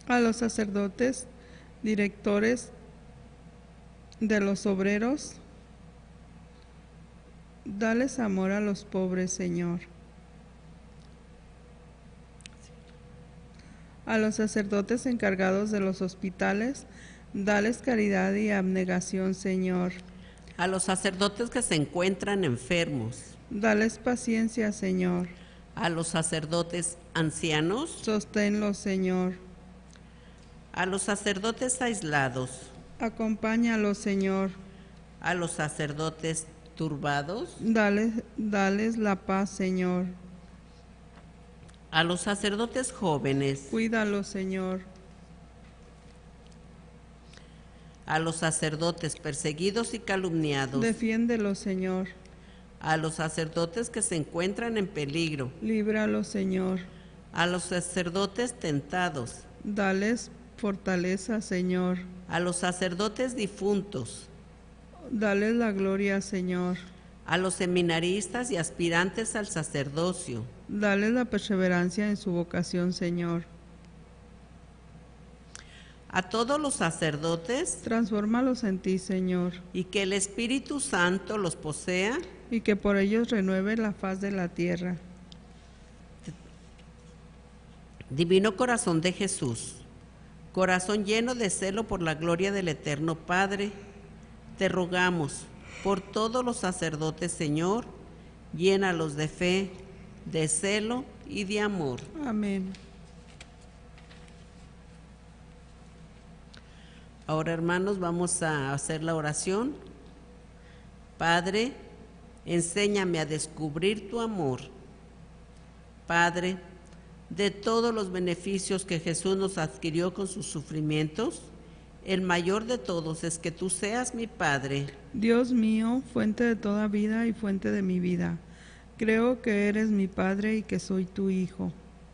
a los sacerdotes, directores de los obreros, dales amor a los pobres, Señor. A los sacerdotes encargados de los hospitales, dales caridad y abnegación, Señor. A los sacerdotes que se encuentran enfermos, Dales paciencia, Señor. a los sacerdotes ancianos, Sosténlos, Señor. a los sacerdotes aislados, Acompáñalos, Señor. a los sacerdotes turbados, Dales la paz, Señor. a los sacerdotes jóvenes, Cuídalos, Señor. a los sacerdotes perseguidos y calumniados, Defiéndelos, Señor. a los sacerdotes que se encuentran en peligro, Líbralos, Señor. a los sacerdotes tentados, Dales fortaleza, Señor. a los sacerdotes difuntos, Dales la gloria, Señor. a los seminaristas y aspirantes al sacerdocio, Dales la perseverancia en su vocación, Señor. a todos los sacerdotes, Transfórmalos en ti, Señor, y que el Espíritu Santo los posea, y que por ellos renueve la faz de la tierra. Divino Corazón de Jesús, corazón lleno de celo por la gloria del Eterno Padre, te rogamos por todos los sacerdotes, Señor, llénalos de fe, de celo y de amor. Amén. Ahora, hermanos, vamos a hacer la oración. Padre, enséñame a descubrir tu amor. Padre, de todos los beneficios que Jesús nos adquirió con sus sufrimientos, el mayor de todos es que tú seas mi Padre. Dios mío, fuente de toda vida y fuente de mi vida, creo que eres mi Padre y que soy tu Hijo.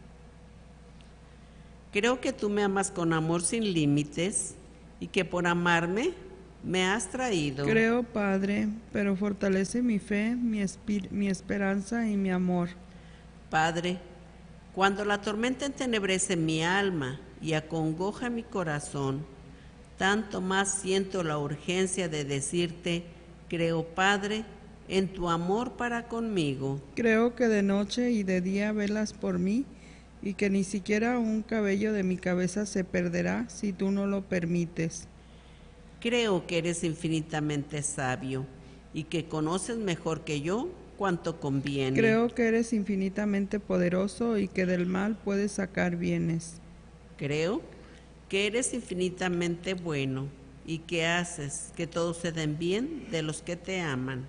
Creo que tú me amas con amor sin límites y que por amarme me has traído. Creo, Padre, pero fortalece mi fe, mi esperanza y mi amor. Padre, cuando la tormenta entenebrece mi alma y acongoja mi corazón, tanto más siento la urgencia de decirte, creo, Padre, en tu amor para conmigo. Creo que de noche y de día velas por mí y que ni siquiera un cabello de mi cabeza se perderá si tú no lo permites. Creo que eres infinitamente sabio y que conoces mejor que yo cuanto conviene. Creo que eres infinitamente poderoso y que del mal puedes sacar bienes. Creo que eres infinitamente bueno y que haces que todos se den bien de los que te aman.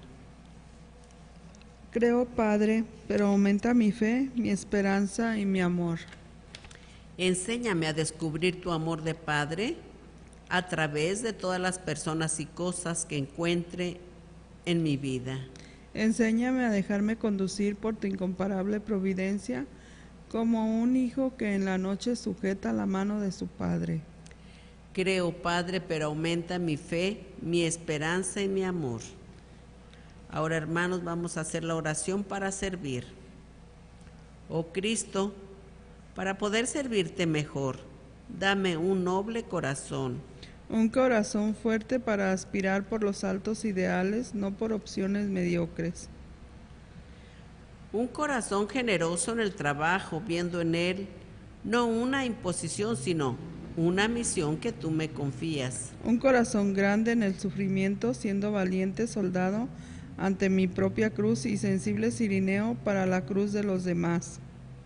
Creo, Padre, pero aumenta mi fe, mi esperanza y mi amor. Enséñame a descubrir tu amor de Padre a través de todas las personas y cosas que encuentre en mi vida. Enséñame a dejarme conducir por tu incomparable providencia, como un hijo que en la noche sujeta la mano de su padre. Creo, Padre, pero aumenta mi fe, mi esperanza y mi amor. Ahora, hermanos, vamos a hacer la oración para servir. Oh Cristo, para poder servirte mejor, dame un noble corazón. Un corazón fuerte para aspirar por los altos ideales, no por opciones mediocres. Un corazón generoso en el trabajo, viendo en él no una imposición, sino una misión que tú me confías. Un corazón grande en el sufrimiento, siendo valiente soldado ante mi propia cruz y sensible cirineo para la cruz de los demás.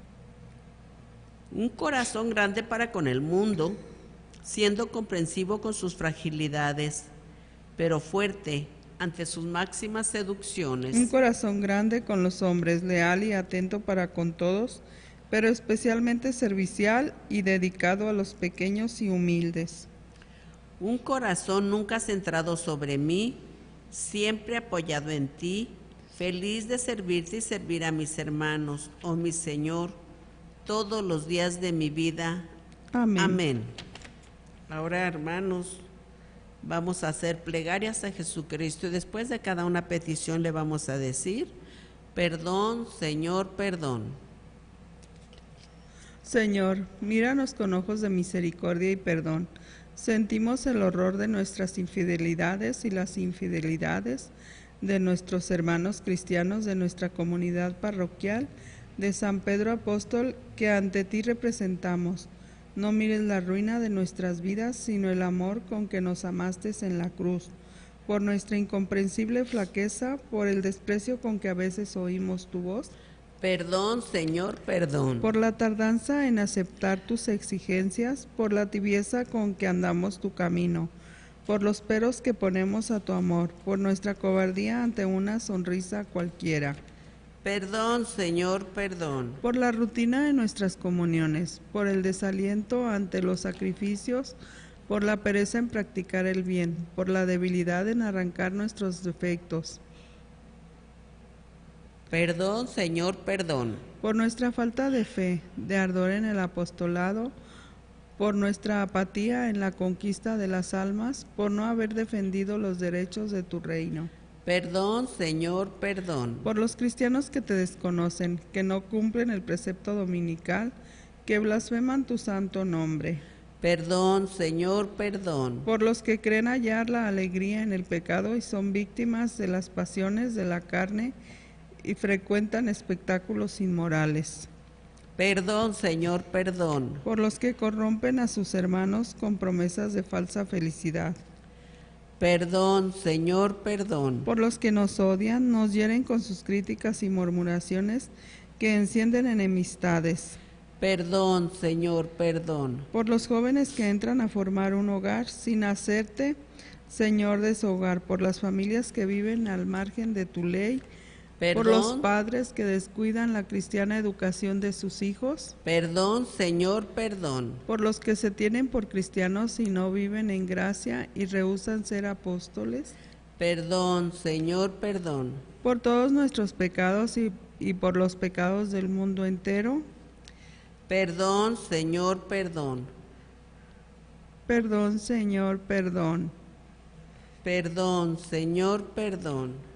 Un corazón grande para con el mundo, siendo comprensivo con sus fragilidades, pero fuerte ante sus máximas seducciones. Un corazón grande con los hombres, leal y atento para con todos, pero especialmente servicial y dedicado a los pequeños y humildes. Un corazón nunca centrado sobre mí, siempre apoyado en ti, feliz de servirte y servir a mis hermanos, oh mi Señor, todos los días de mi vida. Amén. Amén. Ahora, hermanos, vamos a hacer plegarias a Jesucristo y después de cada una petición le vamos a decir, perdón, Señor, perdón. Señor, míranos con ojos de misericordia y perdón. Sentimos el horror de nuestras infidelidades y las infidelidades de nuestros hermanos cristianos de nuestra comunidad parroquial de San Pedro Apóstol que ante ti representamos. No mires la ruina de nuestras vidas, sino el amor con que nos amaste en la cruz, por nuestra incomprensible flaqueza, por el desprecio con que a veces oímos tu voz. Perdón, Señor, perdón. Por la tardanza en aceptar tus exigencias, por la tibieza con que andamos tu camino, por los peros que ponemos a tu amor, por nuestra cobardía ante una sonrisa cualquiera. Perdón, Señor, perdón. Por la rutina de nuestras comuniones, por el desaliento ante los sacrificios, por la pereza en practicar el bien, por la debilidad en arrancar nuestros defectos. Perdón, Señor, perdón. Por nuestra falta de fe, de ardor en el apostolado, por nuestra apatía en la conquista de las almas, por no haber defendido los derechos de tu reino. Perdón, Señor, perdón. Por los cristianos que te desconocen, que no cumplen el precepto dominical, que blasfeman tu santo nombre. Perdón, Señor, perdón. Por los que creen hallar la alegría en el pecado y son víctimas de las pasiones de la carne y frecuentan espectáculos inmorales. Perdón, Señor, perdón. Por los que corrompen a sus hermanos con promesas de falsa felicidad. Perdón, Señor, perdón. Por los que nos odian, nos hieren con sus críticas y murmuraciones que encienden enemistades. Perdón, Señor, perdón. Por los jóvenes que entran a formar un hogar sin hacerte, Señor, de su hogar. Por las familias que viven al margen de tu ley. Perdón. Por los padres que descuidan la cristiana educación de sus hijos. Perdón, Señor, perdón. Por los que se tienen por cristianos y no viven en gracia y rehúsan ser apóstoles. Perdón, Señor, perdón. Por todos nuestros pecados y por los pecados del mundo entero. Perdón, Señor, perdón. Perdón, Señor, perdón. Perdón, Señor, perdón.